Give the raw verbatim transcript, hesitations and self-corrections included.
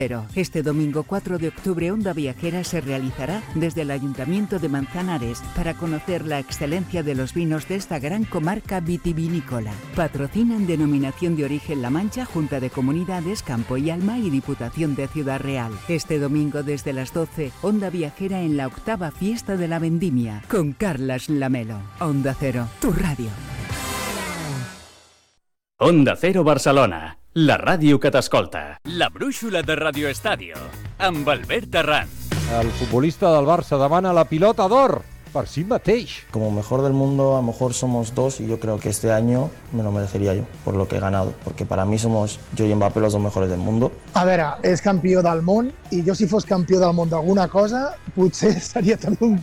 Este domingo cuatro de octubre Onda Viajera se realizará desde el Ayuntamiento de Manzanares para conocer la excelencia de los vinos de esta gran comarca vitivinícola. Patrocinan Denominación de Origen La Mancha, Junta de Comunidades, Campo y Alma y Diputación de Ciudad Real. Este domingo desde las doce, Onda Viajera en la octava fiesta de la Vendimia con Carlas Lamelo. Onda Cero, tu radio. Onda Cero Barcelona, la ràdio que t'escolta. La brúixola de Radio Estadio, amb Albert Arran. El futbolista del Barça demana la pilota d'or per si mateix. Como mejor del mundo, a lo mejor somos dos y yo creo que este año me lo merecería yo por lo que he ganado, porque para mí somos yo y Mbappé los dos mejores del mundo. A veure, és campió del món i jo si fos campió del món d'alguna cosa potser seria també un